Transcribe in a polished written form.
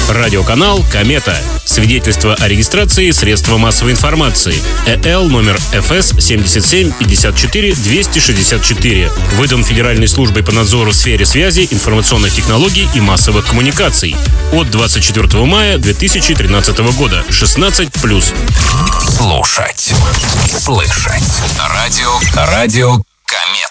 Радиоканал «Комета». Свидетельство о регистрации средства массовой информации. ЭЛ номер ФС 7754-264. Выдан Федеральной службой по надзору в сфере связи, информационных технологий и массовых коммуникаций. От 24 мая 2013 года. 16+. Слушать. Слышать. Радио «Комета».